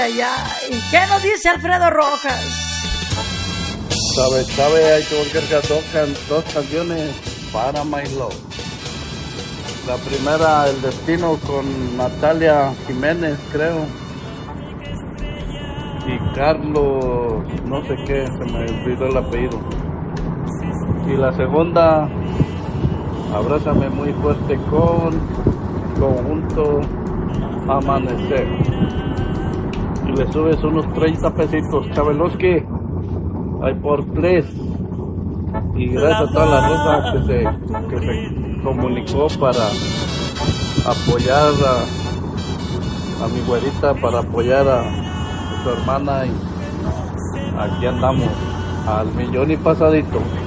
¿Y qué nos dice Alfredo Rojas? Sabe, hay que volver dos canciones para My Love. La primera, El Destino, con Natalia Jiménez, creo. Y Carlos, no sé qué, se me olvidó el apellido. Y la segunda, Abrázame muy fuerte, con Conjunto Amanecer. Y le subes unos 30 pesitos, Chabeloski. Hay por 3. Y gracias a toda la raza que se comunicó para apoyar a mi güerita, para apoyar a su hermana. Y aquí andamos al millón y pasadito.